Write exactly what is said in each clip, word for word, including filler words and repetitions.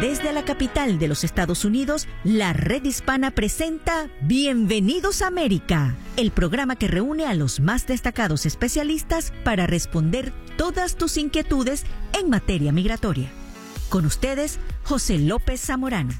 Desde la capital de los Estados Unidos, la Red Hispana presenta Bienvenidos a América, el programa que reúne a los más destacados especialistas para responder todas tus inquietudes en materia migratoria. Con ustedes, José López Zamorano.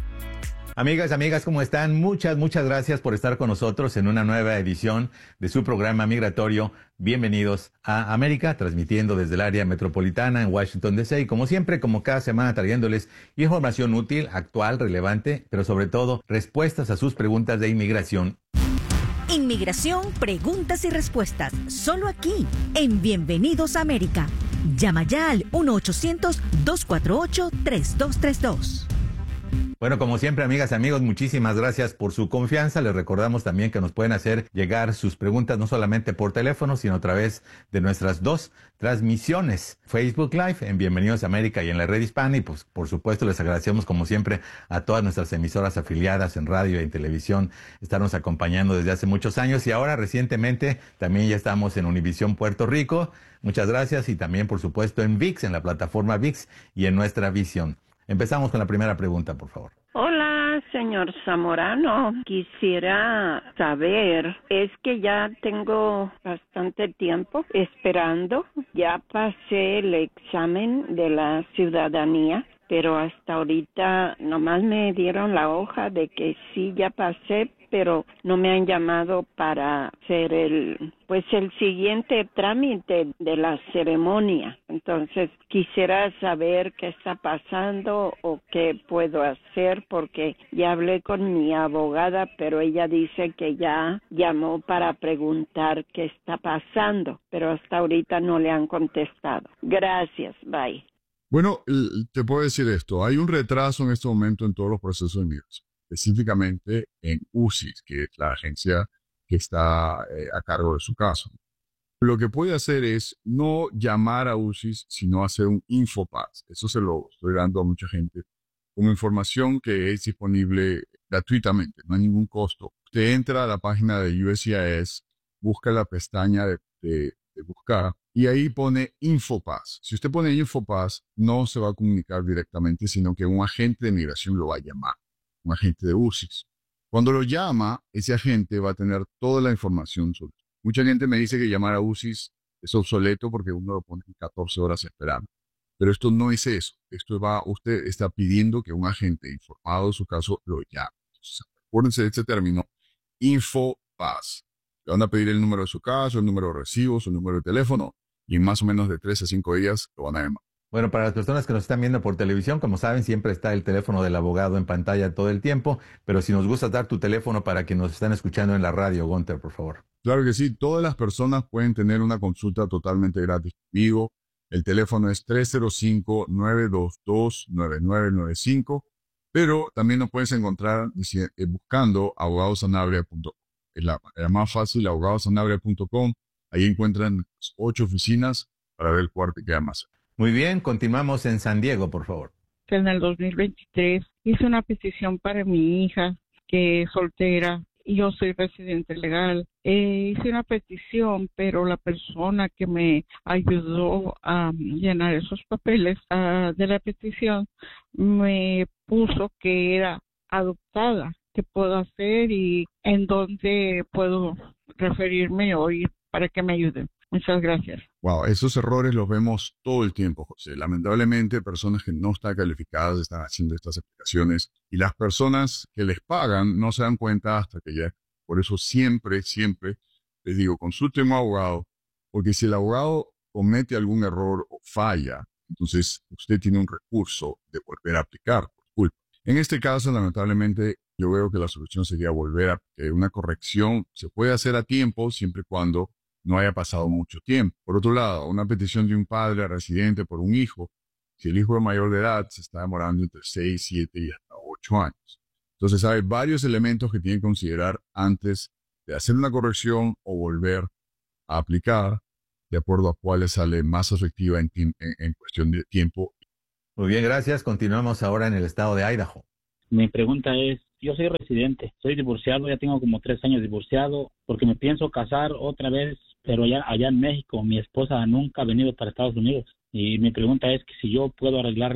Amigas, amigas, ¿cómo están? Muchas, muchas gracias por estar con nosotros en una nueva edición de su programa migratorio. Bienvenidos a América, transmitiendo desde el área metropolitana en Washington, D C y como siempre, como cada semana, trayéndoles información útil, actual, relevante, pero sobre todo, respuestas a sus preguntas de inmigración. Inmigración, preguntas y respuestas, solo aquí, en Bienvenidos a América. Llama ya al uno ochocientos, dos cuatro ocho, tres dos tres dos. Bueno, como siempre, amigas y amigos, muchísimas gracias por su confianza. Les recordamos también que nos pueden hacer llegar sus preguntas no solamente por teléfono, sino a través de nuestras dos transmisiones, Facebook Live en Bienvenidos a América y en la Red Hispana. Y pues, por supuesto, les agradecemos como siempre a todas nuestras emisoras afiliadas en radio y en televisión, estarnos acompañando desde hace muchos años. Y ahora, recientemente, también ya estamos en Univisión Puerto Rico. Muchas gracias. Y también, por supuesto, en V I X, en la plataforma V I X y en nuestra visión. Empezamos con la primera pregunta, por favor. Hola, señor Zamorano. Quisiera saber, es que ya tengo bastante tiempo esperando. Ya pasé el examen de la ciudadanía, pero hasta ahorita nomás me dieron la hoja de que sí ya pasé, pero no me han llamado para hacer el, pues el siguiente trámite de la ceremonia. Entonces quisiera saber qué está pasando o qué puedo hacer, porque ya hablé con mi abogada, pero ella dice que ya llamó para preguntar qué está pasando, pero hasta ahorita no le han contestado. Gracias, bye. Bueno, te puedo decir esto, hay un retraso en este momento en todos los procesos de migración, específicamente en U C I S, que es la agencia que está eh, a cargo de su caso. Lo que puede hacer es no llamar a U C I S, sino hacer un InfoPass. Eso se lo estoy dando a mucha gente como información que es disponible gratuitamente, no hay ningún costo. Usted entra a la página de U S C I S, busca la pestaña de, de, de buscar y ahí pone InfoPass. Si usted pone InfoPass, no se va a comunicar directamente, sino que un agente de migración lo va a llamar, un agente de U C I S. Cuando lo llama, ese agente va a tener toda la información sobre eso. Mucha gente me dice que llamar a U C I S es obsoleto porque uno lo pone en catorce horas esperando. Pero esto no es eso. Esto va, usted está pidiendo que un agente informado de su caso lo llame. Entonces, acuérdense de este término, InfoPass. Le van a pedir el número de su caso, el número de recibo, su número de teléfono, y en más o menos de tres a cinco días lo van a llamar. Bueno, para las personas que nos están viendo por televisión, como saben, siempre está el teléfono del abogado en pantalla todo el tiempo, pero si nos gusta dar tu teléfono para que nos están escuchando en la radio, Gunter, por favor. Claro que sí, todas las personas pueden tener una consulta totalmente gratis conmigo. El teléfono es tres cero cinco, nueve dos dos, nueve nueve nueve cinco, pero también nos puedes encontrar buscando abogado sanabria punto com. Es la manera más fácil, abogado sanabria punto com. Ahí encuentran ocho oficinas para ver cuál te queda más cerca. Muy bien, continuamos en San Diego, por favor. En el dos mil veintitrés hice una petición para mi hija, que es soltera, y yo soy residente legal. Eh, hice una petición, pero la persona que me ayudó a llenar esos papeles uh, de la petición me puso que era adoptada. ¿Qué puedo hacer y en dónde puedo referirme o ir para que me ayuden? Muchas gracias. Wow, esos errores los vemos todo el tiempo, José. Lamentablemente, personas que no están calificadas están haciendo estas aplicaciones y las personas que les pagan no se dan cuenta hasta que ya. Por eso siempre, siempre les digo, consulte a un abogado, porque si el abogado comete algún error o falla, entonces usted tiene un recurso de volver a aplicar por culpa. En este caso, lamentablemente, yo veo que la solución sería volver a que una corrección se puede hacer a tiempo siempre y cuando no haya pasado mucho tiempo. Por otro lado, una petición de un padre a residente por un hijo, si el hijo es mayor de edad, se está demorando entre seis, siete y hasta ocho años. Entonces hay varios elementos que tienen que considerar antes de hacer una corrección o volver a aplicar, de acuerdo a cuál les sale más efectiva en, en, en cuestión de tiempo. Muy bien, gracias. Continuamos ahora en el estado de Idaho. Mi pregunta es, yo soy residente, soy divorciado, ya tengo como tres años divorciado, porque me pienso casar otra vez, pero allá, allá en México. Mi esposa nunca ha venido para Estados Unidos. Y mi pregunta es que si yo puedo arreglarle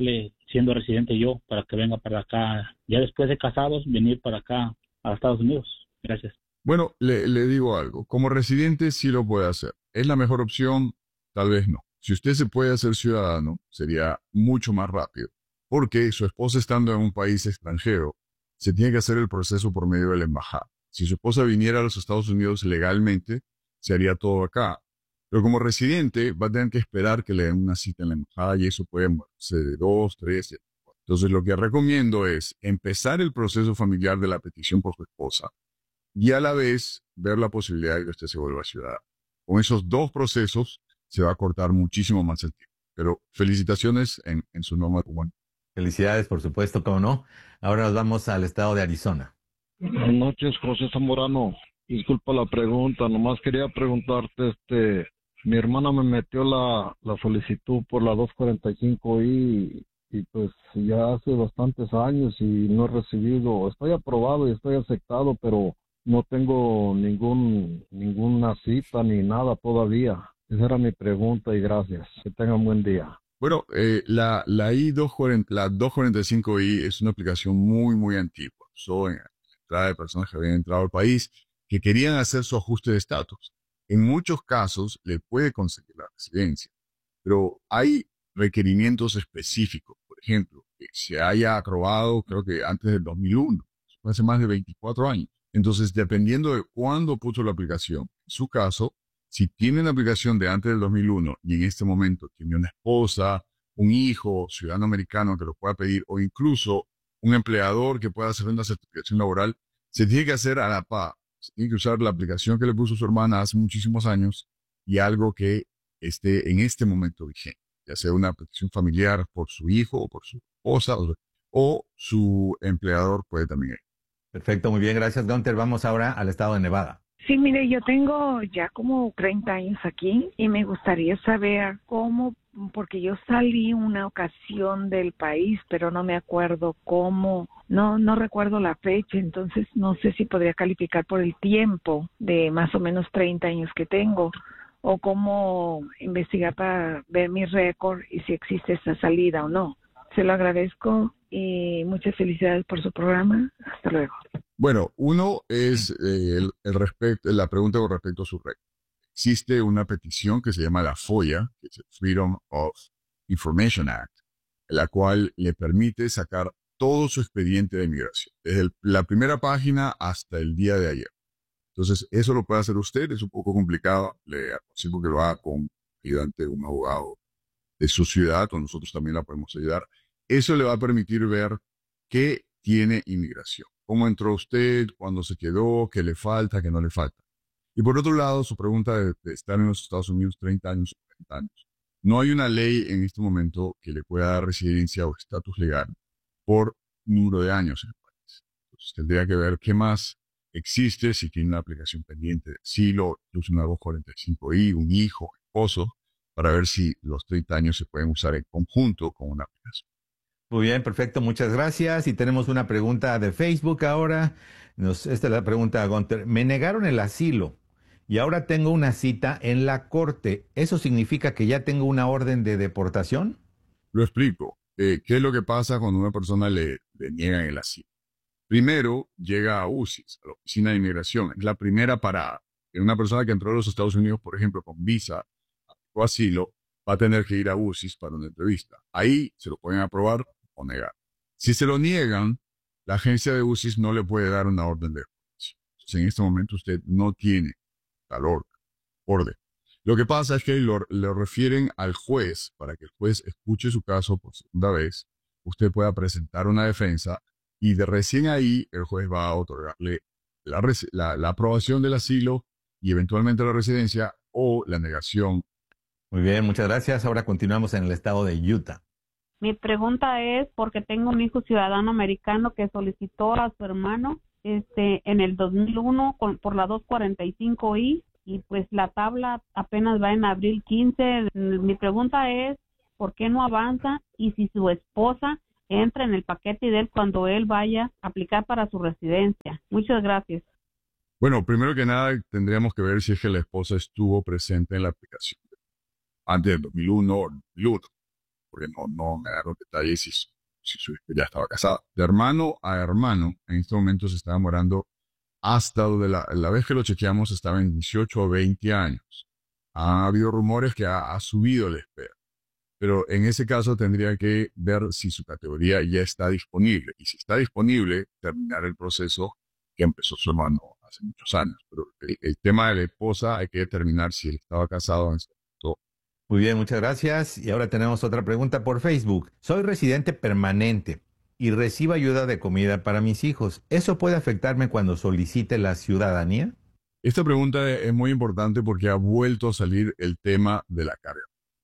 siendo residente yo, para que venga para acá, ya después de casados, venir para acá a Estados Unidos. Gracias. Bueno, le, le digo algo. Como residente sí lo puede hacer. ¿Es la mejor opción? Tal vez no. Si usted se puede hacer ciudadano, sería mucho más rápido. Porque su esposa estando en un país extranjero, se tiene que hacer el proceso por medio de la embajada. Si su esposa viniera a los Estados Unidos legalmente, se haría todo acá. Pero como residente, va a tener que esperar que le den una cita en la embajada y eso puede moverse de dos, tres, siete, cuatro. Entonces, lo que recomiendo es empezar el proceso familiar de la petición por su esposa y a la vez ver la posibilidad de que usted se vuelva ciudadano. Con esos dos procesos se va a cortar muchísimo más el tiempo. Pero felicitaciones en, en su número uno. Felicidades, por supuesto, cómo no. Ahora nos vamos al estado de Arizona. Buenas noches, José Zamorano. Disculpa la pregunta, nomás quería preguntarte, este, mi hermana me metió la, la solicitud por la dos cuarenta y cinco i y pues ya hace bastantes años y no he recibido, estoy aprobado y estoy aceptado, pero no tengo ningún ninguna cita ni nada todavía. Esa era mi pregunta y gracias. Que tengan buen día. Bueno, eh, la, la, I dos cuarenta, la dos cuarenta y cinco i es una aplicación muy, muy antigua. Usó en la entrada de personas que habían entrado al país que querían hacer su ajuste de estatus. En muchos casos le puede conseguir la residencia, pero hay requerimientos específicos. Por ejemplo, que se haya aprobado, creo que antes del dos mil uno, hace más de veinticuatro años. Entonces, dependiendo de cuándo puso la aplicación, en su caso, si tiene la aplicación de antes del dos mil uno y en este momento tiene una esposa, un hijo, ciudadano americano que lo pueda pedir o incluso un empleador que pueda hacer una certificación laboral, se tiene que hacer a la par. Se tiene que usar la aplicación que le puso su hermana hace muchísimos años y algo que esté en este momento vigente, ya sea una petición familiar por su hijo o por su esposa o, o su empleador puede también. Perfecto, muy bien, gracias, Gunter. Vamos ahora al estado de Nevada. Sí, mire, yo tengo ya como treinta años aquí y me gustaría saber cómo, porque yo salí una ocasión del país, pero no me acuerdo cómo, no no recuerdo la fecha, entonces no sé si podría calificar por el tiempo de más o menos treinta años que tengo, o cómo investigar para ver mi récord y si existe esa salida o no. Se lo agradezco y muchas felicidades por su programa. Hasta luego. Bueno, uno es eh, el, el respecto, la pregunta con respecto a su récord. Existe una petición que se llama la FOIA, que es el Freedom of Information Act, la cual le permite sacar todo su expediente de inmigración, desde el, la primera página hasta el día de ayer. Entonces, eso lo puede hacer usted, es un poco complicado, le aconsejo que lo haga con ayudante, un abogado de su ciudad, o nosotros también la podemos ayudar. Eso le va a permitir ver qué tiene inmigración. Cómo entró usted, cuándo se quedó, qué le falta, qué no le falta. Y por otro lado, su pregunta de, de estar en los Estados Unidos treinta años o cuarenta años. No hay una ley en este momento que le pueda dar residencia o estatus legal por número de años en el país. Entonces tendría que ver qué más existe, si tiene una aplicación pendiente de asilo, incluso una dos cuarenta y cinco i, un hijo, esposo, para ver si los treinta años se pueden usar en conjunto con una aplicación. Muy bien, perfecto, muchas gracias. Y tenemos una pregunta de Facebook ahora. Nos, esta es la pregunta de Gunter. Me negaron el asilo y ahora tengo una cita en la corte. ¿Eso significa que ya tengo una orden de deportación? Lo explico. Eh, ¿Qué es lo que pasa cuando a una persona le, le niegan el asilo? Primero llega a U C I S, a la Oficina de Inmigración. Es la primera parada. En una persona que entró a los Estados Unidos, por ejemplo, con visa o asilo, va a tener que ir a U C I S para una entrevista. Ahí se lo pueden aprobar o negar. Si se lo niegan, la agencia de U C I S no le puede dar una orden de deportación. Entonces, en este momento usted no tiene tal orden. Lo que pasa es que lo, lo refieren al juez para que el juez escuche su caso por segunda vez, usted pueda presentar una defensa y de recién ahí el juez va a otorgarle la, la, la aprobación del asilo y eventualmente la residencia o la negación. Muy bien, muchas gracias. Ahora continuamos en el estado de Utah. Mi pregunta es porque tengo un hijo ciudadano americano que solicitó a su hermano este en el dos mil uno con, por la dos cuarenta y cinco i y pues la tabla apenas va en abril quince. Mi pregunta es ¿por qué no avanza? Y si su esposa entra en el paquete de él cuando él vaya a aplicar para su residencia. Muchas gracias. Bueno, primero que nada tendríamos que ver si es que la esposa estuvo presente en la aplicación antes del dos mil uno o dos mil uno. Porque no, no me dieron detalles si su si su hijo ya estaba casado. De hermano a hermano, en este momento se está demorando hasta donde la, la vez que lo chequeamos estaba en dieciocho o veinte años. Ha habido rumores que ha, ha subido la espera. Pero en ese caso tendría que ver si su categoría ya está disponible. Y si está disponible, terminar el proceso que empezó su hermano hace muchos años. Pero el, el tema de la esposa hay que determinar si él estaba casado en ese momento. Muy bien, muchas gracias. Y ahora tenemos otra pregunta por Facebook. Soy residente permanente y recibo ayuda de comida para mis hijos. ¿Eso puede afectarme cuando solicite la ciudadanía? Esta pregunta es muy importante porque ha vuelto a salir el tema de la carga.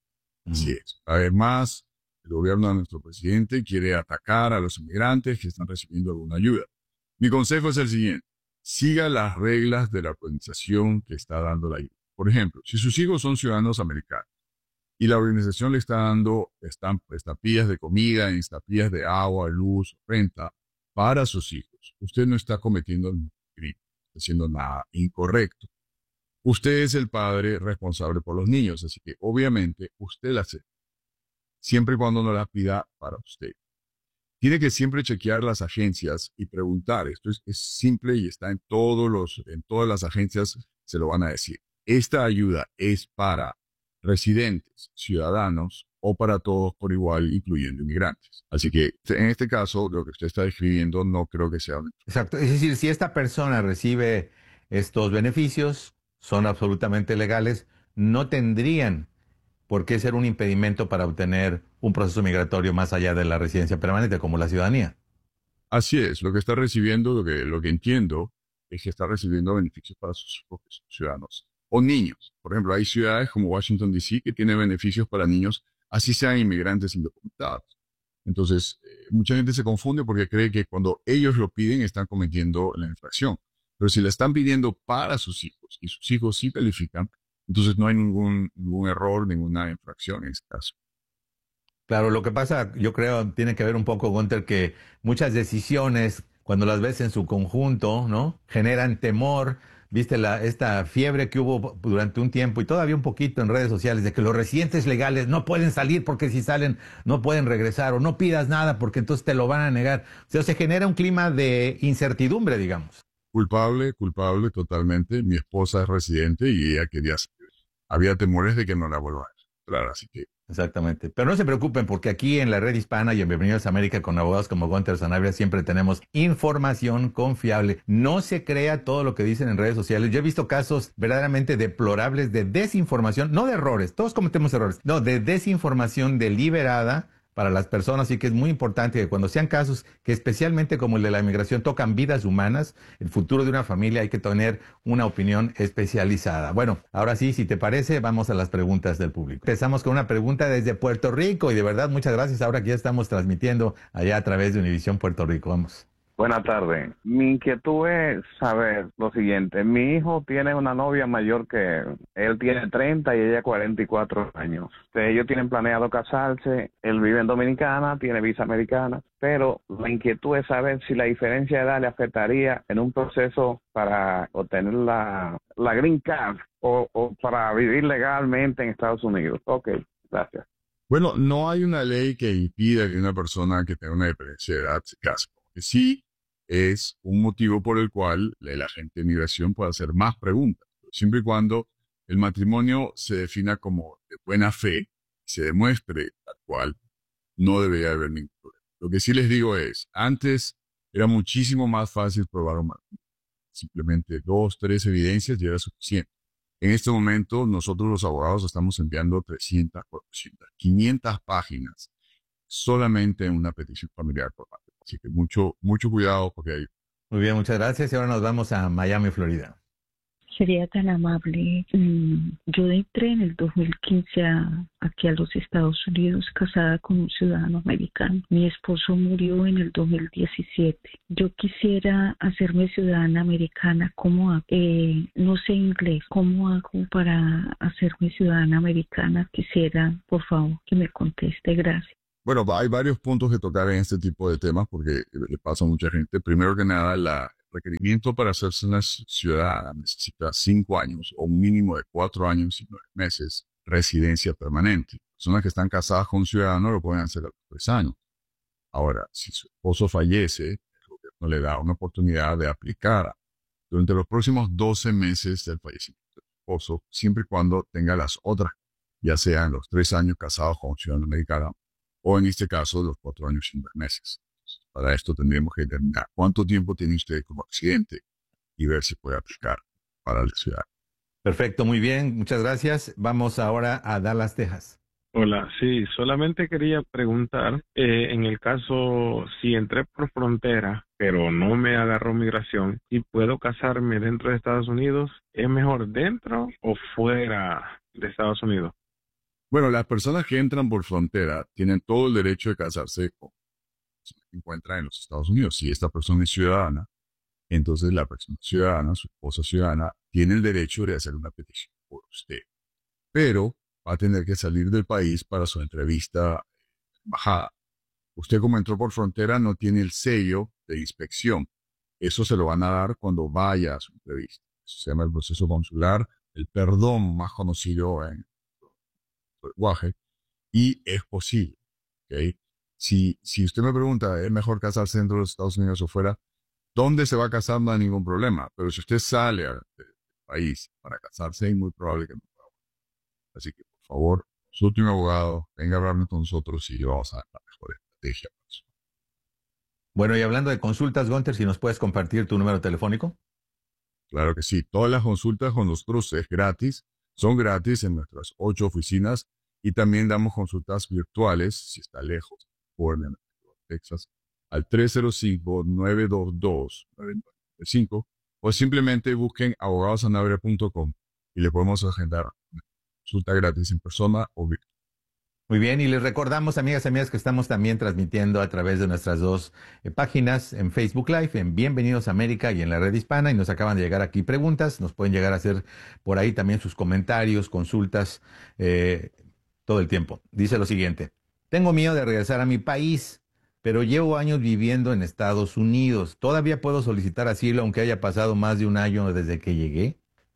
Así es. Además, el gobierno de nuestro presidente quiere atacar a los inmigrantes que están recibiendo alguna ayuda. Mi consejo es el siguiente. Siga las reglas de la organización que está dando la ayuda. Por ejemplo, si sus hijos son ciudadanos americanos y la organización le está dando estampillas de comida, estampillas de agua, luz, renta para sus hijos, usted no está cometiendo ningún crimen, no está haciendo nada incorrecto. Usted es el padre responsable por los niños, así que obviamente usted la hace, siempre y cuando no la pida para usted. Tiene que siempre chequear las agencias y preguntar. Esto es, es simple y está en, todos los, en todas las agencias, se lo van a decir. Esta ayuda es para residentes, ciudadanos o para todos por igual, incluyendo inmigrantes. Así que en este caso, lo que usted está describiendo no creo que sea... Exacto. Es decir, si esta persona recibe estos beneficios, son absolutamente legales, no tendrían por qué ser un impedimento para obtener un proceso migratorio más allá de la residencia permanente, como la ciudadanía. Así es, lo que está recibiendo, lo que, lo que entiendo, es que está recibiendo beneficios para sus propios ciudadanos o niños. Por ejemplo, hay ciudades como Washington, D C que tienen beneficios para niños, así sean inmigrantes indocumentados. Entonces, eh, mucha gente se confunde porque cree que cuando ellos lo piden están cometiendo la infracción. Pero si la están pidiendo para sus hijos y sus hijos sí califican, entonces no hay ningún, ningún error, ninguna infracción en este caso. Claro, lo que pasa, yo creo, tiene que ver un poco, Gunter, que muchas decisiones, cuando las ves en su conjunto, ¿no?, generan temor. Viste la, esta fiebre que hubo durante un tiempo y todavía un poquito en redes sociales de que los residentes legales no pueden salir porque si salen no pueden regresar, o no pidas nada porque entonces te lo van a negar. O sea, se genera un clima de incertidumbre, digamos. Culpable, culpable totalmente. Mi esposa es residente y ella quería salir. Había temores de que no la vuelva a entrar, así que... Exactamente. Pero no se preocupen porque aquí en la Red Hispana y en Bienvenidos a América con abogados como Gunter Sanabria siempre tenemos información confiable. No se crea todo lo que dicen en redes sociales. Yo he visto casos verdaderamente deplorables de desinformación, no de errores, todos cometemos errores, no, de desinformación deliberada para las personas, y que es muy importante que cuando sean casos que especialmente como el de la inmigración tocan vidas humanas, el futuro de una familia, hay que tener una opinión especializada. Bueno, ahora sí, si te parece, vamos a las preguntas del público. Empezamos con una pregunta desde Puerto Rico y de verdad muchas gracias ahora que ya estamos transmitiendo allá a través de Univisión Puerto Rico. Vamos. Buenas tardes. Mi inquietud es saber lo siguiente. Mi hijo tiene una novia mayor que él. Él tiene treinta y ella cuarenta y cuatro años. Ellos tienen planeado casarse. Él vive en Dominicana, tiene visa americana. Pero la inquietud es saber si la diferencia de edad le afectaría en un proceso para obtener la, la green card o, o para vivir legalmente en Estados Unidos. Ok, gracias. Bueno, no hay una ley que impida que una persona que tenga una diferencia de edad se case. Que sí es un motivo por el cual el agente de migración puede hacer más preguntas, siempre y cuando el matrimonio se defina como de buena fe y se demuestre tal cual, no debería haber ningún problema. Lo que sí les digo es, antes era muchísimo más fácil probar un matrimonio. Simplemente dos, tres evidencias ya era suficiente. En este momento, nosotros los abogados estamos enviando trescientas, cuatrocientas, quinientas páginas solamente en una petición familiar por matrimonio. Así que mucho, mucho cuidado porque hay... Muy bien, muchas gracias. Y ahora nos vamos a Miami, Florida. Sería tan amable. Yo entré en el dos mil quince a, aquí a los Estados Unidos casada con un ciudadano americano. Mi esposo murió en el dos mil diecisiete. Yo quisiera hacerme ciudadana americana. ¿Cómo hago? Eh, no sé inglés. ¿Cómo hago para hacerme ciudadana americana? Quisiera, por favor, que me conteste. Gracias. Bueno, hay varios puntos que tocar en este tipo de temas porque le pasa a mucha gente. Primero que nada, el requerimiento para hacerse una ciudadana necesita cinco años o un mínimo de cuatro años y nueve meses residencia permanente. Personas que están casadas con un ciudadano lo pueden hacer a los tres años. Ahora, si su esposo fallece, el gobierno le da una oportunidad de aplicar durante los próximos doce meses del fallecimiento del esposo, siempre y cuando tenga las otras, ya sean los tres años casados con un ciudadano americano o en este caso los cuatro años sin meses. Para esto tendremos que determinar cuánto tiempo tiene usted como accidente y ver si puede aplicar para la ciudad. Perfecto, muy bien, muchas gracias. Vamos ahora a Dallas, Texas. Hola, sí, solamente quería preguntar, eh, en el caso, si entré por frontera, pero no me agarró migración, y puedo casarme dentro de Estados Unidos, ¿es mejor dentro o fuera de Estados Unidos? Bueno, las personas que entran por frontera tienen todo el derecho de casarse con personas que encuentran en los Estados Unidos. Si esta persona es ciudadana, entonces la persona ciudadana, su esposa ciudadana, tiene el derecho de hacer una petición por usted. Pero va a tener que salir del país para su entrevista en embajada. Usted, como entró por frontera, no tiene el sello de inspección. Eso se lo van a dar cuando vaya a su entrevista. Eso se llama el proceso consular, el perdón más conocido en el lenguaje, y es posible. ¿Okay? Si, si usted me pregunta, ¿es mejor casarse dentro de los Estados Unidos o fuera? ¿Dónde se va a casar? No hay ningún problema. Pero si usted sale del país para casarse, es muy probable que no pueda. Así que, por favor, su último abogado, venga a hablarnos con nosotros y vamos a dar la mejor estrategia para eso. Bueno, y hablando de consultas, Gunter, si nos puedes compartir tu número telefónico. Claro que sí. Todas las consultas con nosotros es gratis. Son gratis en nuestras ocho oficinas y también damos consultas virtuales, si está lejos, por Texas, al tres cero cinco, nueve dos dos, nueve nueve cinco o simplemente busquen abogados sanabria punto com y le podemos agendar una consulta gratis en persona o virtual. Muy bien, y les recordamos, amigas y amigas, que estamos también transmitiendo a través de nuestras dos eh, páginas en Facebook Live, en Bienvenidos a América y en la Red Hispana, y nos acaban de llegar aquí preguntas, nos pueden llegar a hacer por ahí también sus comentarios, consultas, eh, todo el tiempo. Dice lo siguiente: tengo miedo de regresar a mi país, pero llevo años viviendo en Estados Unidos. ¿Todavía puedo solicitar asilo aunque haya pasado más de un año desde que llegué?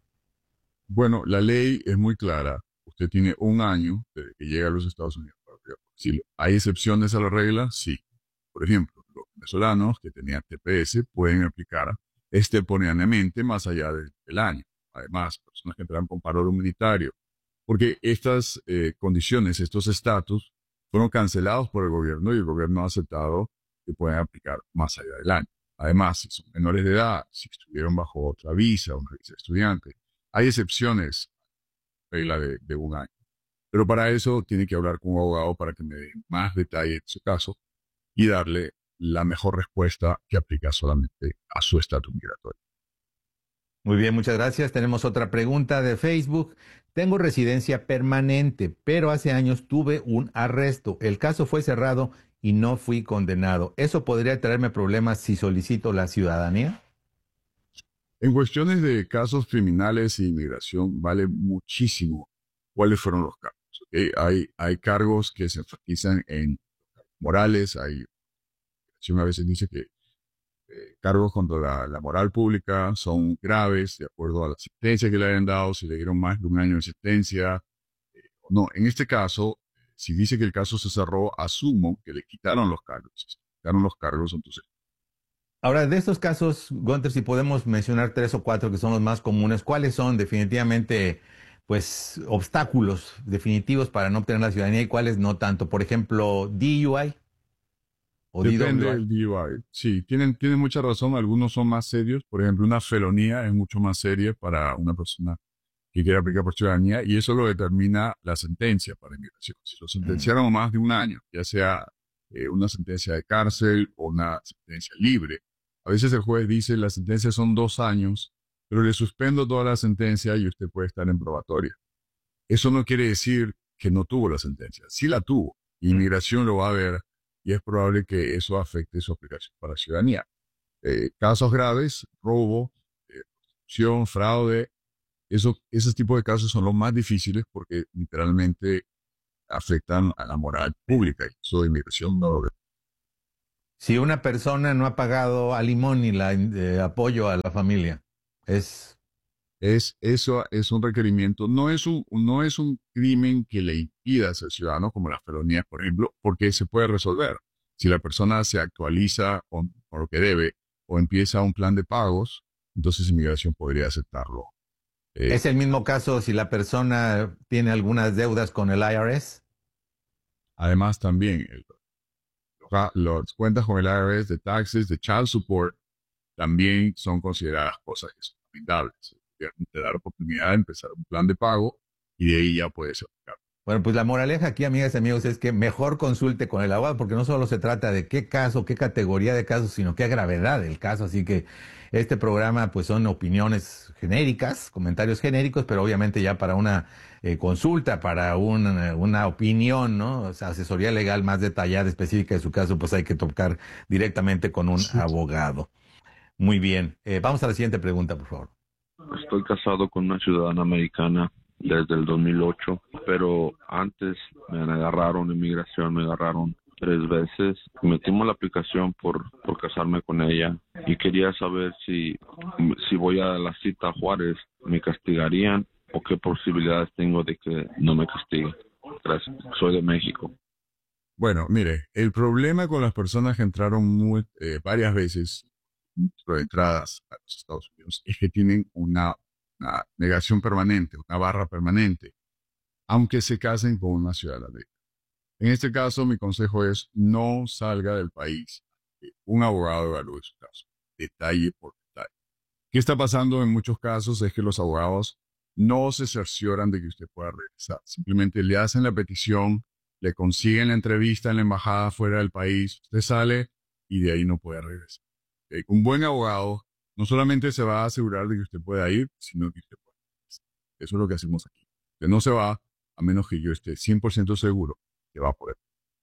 Bueno, la ley es muy clara. Usted tiene un año desde que llega a los Estados Unidos para aplicar por asilo. ¿Hay excepciones a la regla? Sí. Por ejemplo, los venezolanos que tenían T P S pueden aplicar extemporáneamente más allá de- del año. Además, personas que entran con paro humanitario. Porque estas eh, condiciones, estos estatus, fueron cancelados por el gobierno y el gobierno ha aceptado que pueden aplicar más allá del año. Además, si son menores de edad, si estuvieron bajo otra visa, una visa de estudiante, hay excepciones regla de, de un año. Pero para eso tiene que hablar con un abogado para que me dé más detalle de su caso y darle la mejor respuesta que aplica solamente a su estatus migratorio. Muy bien, muchas gracias. Tenemos otra pregunta de Facebook. Tengo residencia permanente, pero hace años tuve un arresto. El caso fue cerrado y no fui condenado. ¿Eso podría traerme problemas si solicito la ciudadanía? En cuestiones de casos criminales e inmigración, vale muchísimo cuáles fueron los cargos. ¿Ok? Hay, hay cargos que se enfatizan en morales, hay a veces dice que eh, cargos contra la, la moral pública son graves de acuerdo a la sentencia que le hayan dado, si le dieron más de un año de sentencia. Eh, no, en este caso, si dice que el caso se cerró, asumo que le quitaron los cargos. Si se quitaron los cargos, entonces Ahora, de estos casos, Gunter, si podemos mencionar tres o cuatro que son los más comunes, ¿cuáles son definitivamente, pues, obstáculos definitivos para no obtener la ciudadanía y cuáles no tanto? Por ejemplo, D U I o depende D W I. del D U I. Sí, tienen, tienen mucha razón. Algunos son más serios. Por ejemplo, una felonía es mucho más seria para una persona que quiere aplicar por ciudadanía y eso lo determina la sentencia para inmigración. Si lo sentenciaron a más de un año, ya sea eh, una sentencia de cárcel o una sentencia libre, a veces el juez dice la sentencia son dos años, pero le suspendo toda la sentencia y usted puede estar en probatoria. Eso no quiere decir que no tuvo la sentencia. Sí la tuvo. Inmigración lo va a ver y es probable que eso afecte su aplicación para ciudadanía. Eh, casos graves, robo, eh, corrupción, fraude, eso, esos tipos de casos son los más difíciles porque literalmente afectan a la moral pública y eso de inmigración no lo ve. Si una persona no ha pagado alimony, la eh, apoyo a la familia, es... Es, eso es un requerimiento, no es un, no es un crimen que le impida ser ciudadano, como las felonías, por ejemplo, porque se puede resolver. Si la persona se actualiza con, con lo que debe o empieza un plan de pagos, entonces inmigración podría aceptarlo. Eh, ¿Es el mismo caso si la persona tiene algunas deudas con el I R S? Además, también el, las cuentas con el I R S de taxes, de child support, también son consideradas cosas que son lamentables. Te da la oportunidad de empezar un plan de pago y de ahí ya puedes aplicar. Bueno, pues la moraleja aquí, amigas y amigos, es que mejor consulte con el abogado, porque no solo se trata de qué caso, qué categoría de caso, sino qué gravedad del caso. Así que este programa pues son opiniones genéricas, comentarios genéricos, pero obviamente ya para una eh, consulta, para una, una opinión, ¿no? O sea, asesoría legal más detallada, específica de su caso, pues hay que tocar directamente con un sí. abogado. Muy bien. Eh, vamos a la siguiente pregunta, por favor. Estoy casado con una ciudadana americana desde el dos mil ocho, pero antes me agarraron en inmigración, me agarraron tres veces. Metimos la aplicación por, por casarme con ella y quería saber si, si voy a la cita a Juárez, ¿me castigarían o qué posibilidades tengo de que no me castiguen? Gracias. Soy de México. Bueno, mire, el problema con las personas que entraron muy, eh, varias veces de entradas a los Estados Unidos es que tienen una una negación permanente, una barra permanente, aunque se casen con una ciudadana. En este caso, mi consejo es no salga del país. Un abogado evalúe su caso, detalle por detalle. ¿Qué está pasando en muchos casos? Es que los abogados no se cercioran de que usted pueda regresar. Simplemente le hacen la petición, le consiguen la entrevista en la embajada fuera del país, usted sale y de ahí no puede regresar. ¿Okay? Un buen abogado no solamente se va a asegurar de que usted pueda ir, sino que usted pueda ir. Eso es lo que hacemos aquí. Usted no se va a menos que yo esté cien por ciento seguro que va a poder.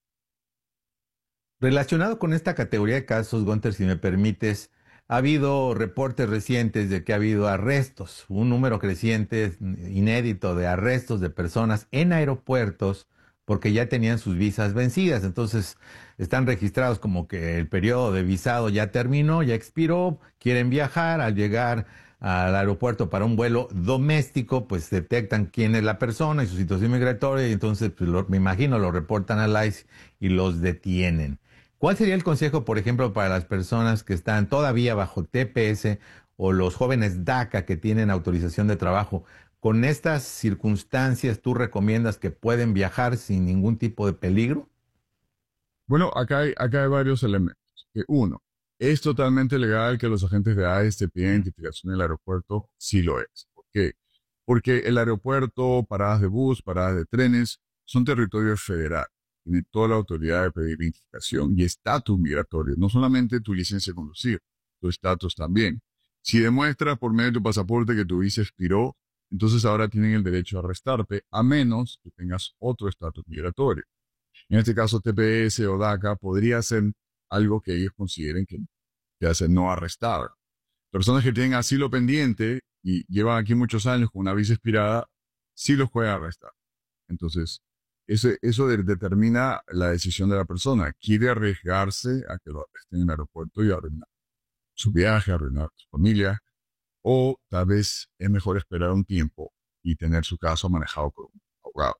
Relacionado con esta categoría de casos, Gunter, si me permites, ha habido reportes recientes de que ha habido arrestos, un número creciente, inédito, de arrestos de personas en aeropuertos porque ya tenían sus visas vencidas. Entonces están registrados como que el periodo de visado ya terminó, ya expiró, quieren viajar. Al llegar al aeropuerto para un vuelo doméstico, pues detectan quién es la persona y su situación migratoria, y entonces pues, lo, me imagino lo reportan al I C E y los detienen. ¿Cuál sería el consejo, por ejemplo, para las personas que están todavía bajo T P S o los jóvenes DACA que tienen autorización de trabajo? ¿Con estas circunstancias tú recomiendas que pueden viajar sin ningún tipo de peligro? Bueno, acá hay, acá hay varios elementos. Que uno, ¿es totalmente legal que los agentes de I C E te pidan identificación en el aeropuerto? Sí lo es. ¿Por qué? Porque el aeropuerto, paradas de bus, paradas de trenes, son territorio federal. Tiene toda la autoridad de pedir identificación y estatus migratorio. No solamente tu licencia de conducir, tu estatus también. Si demuestra por medio de tu pasaporte que tu visa expiró, entonces ahora tienen el derecho a arrestarte, a menos que tengas otro estatus migratorio. En este caso, T P S o DACA podría ser algo que ellos consideren que te hace no arrestar. Personas que tienen asilo pendiente y llevan aquí muchos años con una visa expirada, sí los pueden arrestar. Entonces, ese, eso de, determina la decisión de la persona. ¿Quiere arriesgarse a que lo arresten en el aeropuerto y arruinar su viaje, arruinar su familia? O tal vez es mejor esperar un tiempo y tener su caso manejado por un abogado.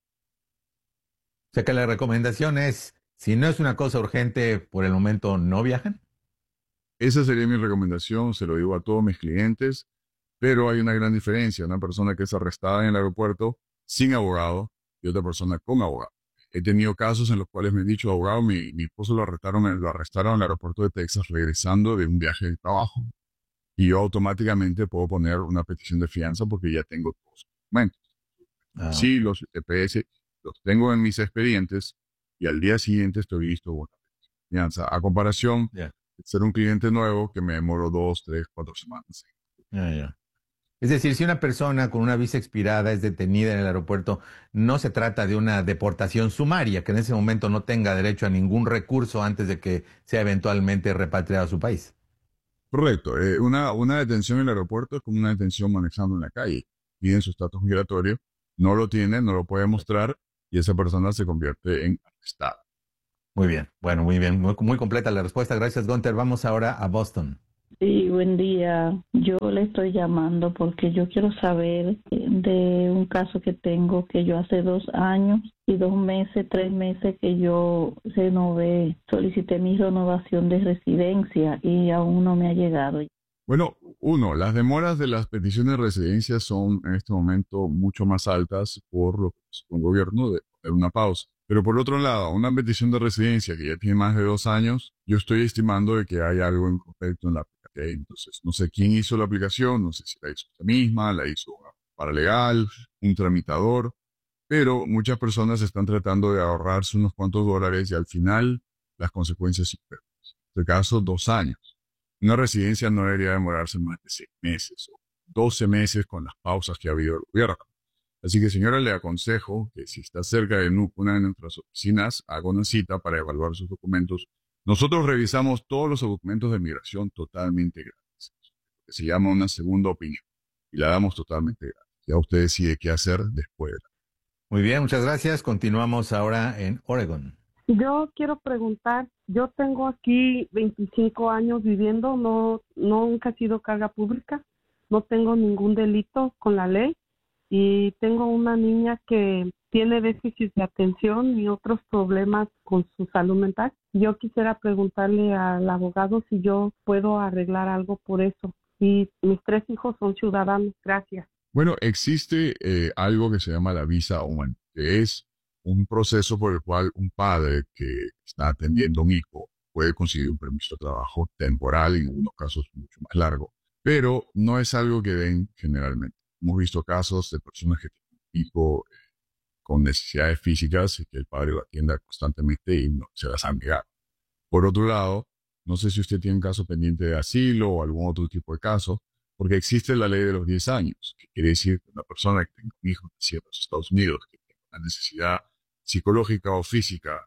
O sea que la recomendación es, si no es una cosa urgente, por el momento no viajan. Esa sería mi recomendación, se lo digo a todos mis clientes, pero hay una gran diferencia. Una persona que es arrestada en el aeropuerto sin abogado y otra persona con abogado. He tenido casos en los cuales me he dicho, abogado, mi, mi esposo lo arrestaron, lo arrestaron en el aeropuerto de Texas regresando de un viaje de trabajo. Y yo automáticamente puedo poner una petición de fianza porque ya tengo todos los documentos. Ah. Sí, los T P S los tengo en mis expedientes y al día siguiente estoy listo con una fianza. A comparación yeah. de ser un cliente nuevo que me demoró dos, tres, cuatro semanas. Yeah, yeah. Es decir, si una persona con una visa expirada es detenida en el aeropuerto, no se trata de una deportación sumaria, que en ese momento no tenga derecho a ningún recurso antes de que sea eventualmente repatriado a su país. Correcto. Eh, una, una detención en el aeropuerto es como una detención manejando en la calle. Piden su estatus migratorio, no lo tiene, no lo puede mostrar y esa persona se convierte en arrestada. Muy bien, bueno, muy bien. Muy, muy completa la respuesta. Gracias, Gunter. Vamos ahora a Boston. Sí, buen día. Yo le estoy llamando porque yo quiero saber de un caso que tengo que yo hace dos años y dos meses, tres meses que yo renové, solicité mi renovación de residencia y aún no me ha llegado. Bueno, uno, las demoras de las peticiones de residencia son en este momento mucho más altas por lo que es un gobierno de poner una pausa. Pero por otro lado, una petición de residencia que ya tiene más de dos años, yo estoy estimando de que hay algo incorrecto en la aplicación. Entonces, no sé quién hizo la aplicación, no sé si la hizo usted misma, la hizo una paralegal, un tramitador, pero muchas personas están tratando de ahorrarse unos cuantos dólares y al final las consecuencias son peores. En este caso, dos años. Una residencia no debería demorarse más de seis meses o doce meses con las pausas que ha habido el gobierno. Así que, señora, le aconsejo que si está cerca de una de nuestras oficinas, haga una cita para evaluar sus documentos. Nosotros revisamos todos los documentos de migración totalmente gratis, que se llama una segunda opinión, y la damos totalmente gratis. Ya usted decide qué hacer después. Muy bien, muchas gracias. Continuamos ahora en Oregon. Yo quiero preguntar, yo tengo aquí veinticinco años viviendo, no, no nunca he sido carga pública, no tengo ningún delito con la ley y tengo una niña que tiene déficit de atención y otros problemas con su salud mental. Yo quisiera preguntarle al abogado si yo puedo arreglar algo por eso. Y mis tres hijos son ciudadanos. Gracias. Bueno, existe eh, algo que se llama la visa humanitaria, que es un proceso por el cual un padre que está atendiendo a un hijo puede conseguir un permiso de trabajo temporal, en algunos casos mucho más largo, pero no es algo que den generalmente. Hemos visto casos de personas que tienen un hijo eh, con necesidades físicas y que el padre lo atienda constantemente y no se las han negado. Por otro lado, no sé si usted tiene un caso pendiente de asilo o algún otro tipo de caso, porque existe la ley de los diez años, que quiere decir que una persona que tenga un hijo nacido en los Estados Unidos, que tenga una necesidad psicológica o física,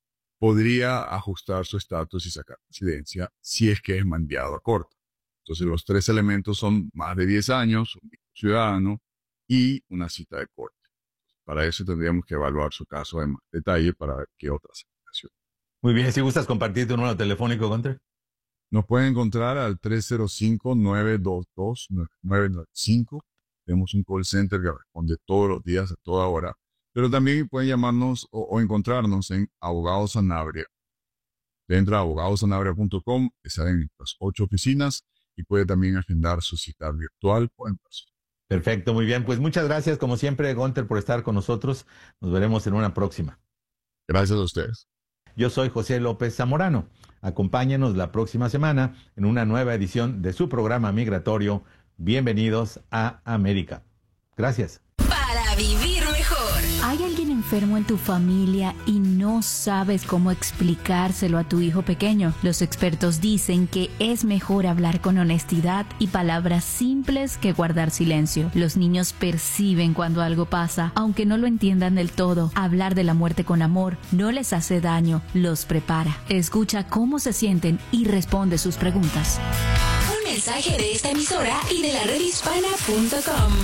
podría ajustar su estatus y sacar residencia si es que es mandado a corte. Entonces los tres elementos son más de diez años, un hijo ciudadano y una cita de corte. Para eso tendríamos que evaluar su caso en más detalle para ver qué otras aplicaciones. Muy bien, si gustas compartir tu número telefónico, Gunter. Nos pueden encontrar al tres cero cinco, nueve dos dos, nueve nueve cinco. Tenemos un call center que responde todos los días, a toda hora. Pero también pueden llamarnos o, o encontrarnos en Abogados Sanabria. Entra a abogados sanabria punto com, que salen las ocho oficinas, y puede también agendar su cita virtual o en persona. Perfecto, muy bien. Pues muchas gracias, como siempre, Gunter, por estar con nosotros. Nos veremos en una próxima. Gracias a ustedes. Yo soy José López Zamorano. Acompáñenos la próxima semana en una nueva edición de su programa migratorio. Bienvenidos a América. Gracias. Para vivir mejor. ¿Hay alguien enfermo en tu familia y no sabes cómo explicárselo a tu hijo pequeño? Los expertos dicen que es mejor hablar con honestidad y palabras simples que guardar silencio. Los niños perciben cuando algo pasa, aunque no lo entiendan del todo. Hablar de la muerte con amor no les hace daño, los prepara. Escucha cómo se sienten y responde sus preguntas. Un mensaje de esta emisora y de la red hispana punto com.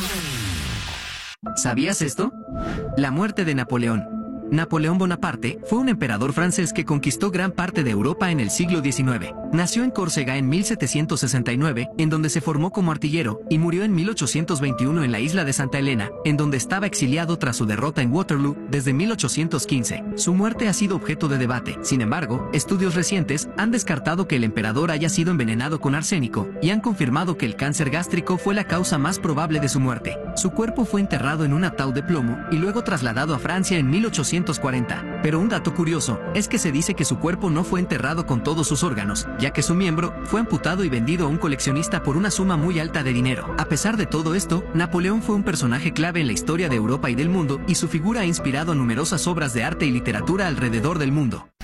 ¿Sabías esto? La muerte de Napoleón. Napoleón Bonaparte fue un emperador francés que conquistó gran parte de Europa en el siglo diecinueve. Nació en Córcega en mil setecientos sesenta y nueve, en donde se formó como artillero, y murió en mil ochocientos veintiuno en la isla de Santa Elena, en donde estaba exiliado tras su derrota en Waterloo desde mil ochocientos quince. Su muerte ha sido objeto de debate. Sin embargo, estudios recientes han descartado que el emperador haya sido envenenado con arsénico y han confirmado que el cáncer gástrico fue la causa más probable de su muerte. Su cuerpo fue enterrado en un ataúd de plomo y luego trasladado a Francia en mil ochocientos cuarenta. Pero un dato curioso es que se dice que su cuerpo no fue enterrado con todos sus órganos, ya que su miembro fue amputado y vendido a un coleccionista por una suma muy alta de dinero. A pesar de todo esto, Napoleón fue un personaje clave en la historia de Europa y del mundo, y su figura ha inspirado numerosas obras de arte y literatura alrededor del mundo.